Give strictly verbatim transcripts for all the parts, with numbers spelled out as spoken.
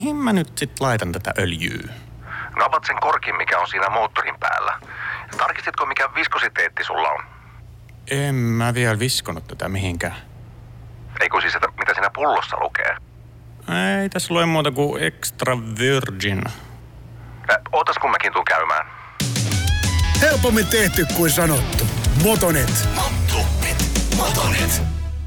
Mihin mä nyt sit laitan tätä öljyä? No avat sen korkin, mikä on siinä moottorin päällä. Tarkistitko, mikä viskositeetti sulla on? En mä vielä viskonut tätä mihinkään. Ei kun siis, että mitä siinä pullossa lukee? Ei tässä lue muuta kuin extra virgin. Ä, ootas kun mäkin tuun käymään. Helpommin tehty kuin sanottu. Motonet. Motonet. Motonet.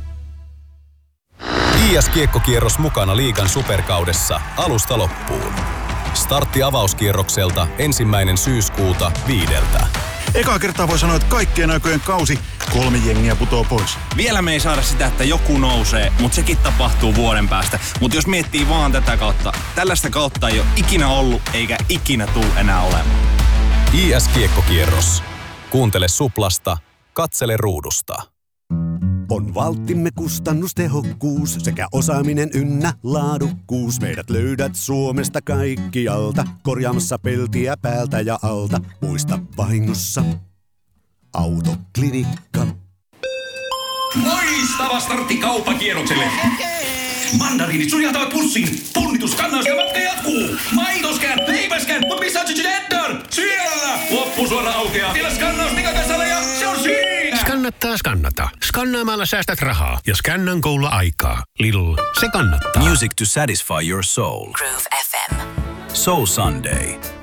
I S-kiekkokierros mukana liigan superkaudessa alusta loppuun. Startti avauskierrokselta ensimmäinen syyskuuta viideltä. Ekaa kertaa voi sanoa, että kaikkien aikojen kausi kolme jengiä putoo pois. Vielä me ei saada sitä, että joku nousee, mutta sekin tapahtuu vuoden päästä. Mutta jos miettii vaan tätä kautta, tällaista kautta ei ole ikinä ollut eikä ikinä tule enää olemaan. I S-kiekkokierros. Kuuntele Suplasta, katsele ruudusta. On valttimme kustannustehokkuus sekä osaaminen ynnä laadukkuus. Meidät löydät Suomesta kaikkialta, korjaamassa peltiä päältä ja alta. Muista vahingossa Autoklinikka. Loistava startti kauppakierrokselle. Mandariinit sujahtavat pussiin. Punnitus kannas ja matka jatkuu. Maitoskään, leipäskään, mutta missä on Gigi Eddar? Siellä! Loppusuora aukeaa. Vielä skannaus Mikakasalla ja se on siinä! Skannattaa skannata. Skannaamalla säästät rahaa ja Scannan koululla aikaa. Lidl, se kannattaa. Music to satisfy your soul. Groove F M. Soul Sunday.